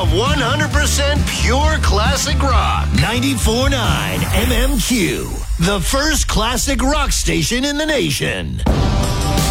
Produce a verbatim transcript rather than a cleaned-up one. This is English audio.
of one hundred percent pure classic rock. ninety-four point nine M M Q, the first classic rock station in the nation.